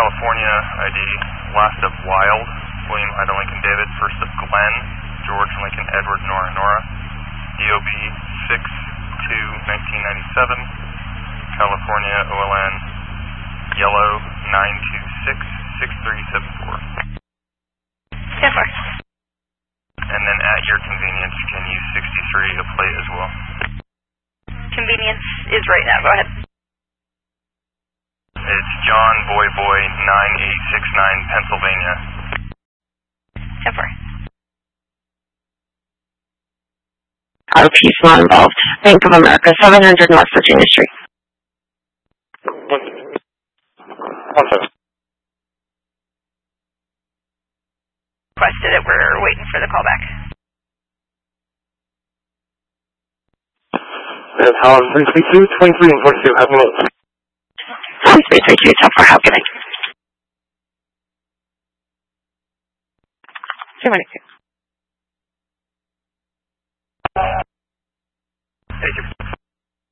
California ID, last of Wild, William Ida Lincoln David, first of Glenn, George Lincoln Edward Nora Nora, EOB 6/2/1997, California OLN, Yellow 926-6374. Yes, sir. And then at your convenience, you can use 63 a plate as well. Convenience is right now. Go ahead. It's John Boy 9869, Pennsylvania. Yes, sir. RP's not involved. Bank of America, 700 North Virginia Street. One second. Requested it. We're waiting for the callback. Howard 332, 23 and 42, have a look. 332, it's up for how giving. 292. Thank you.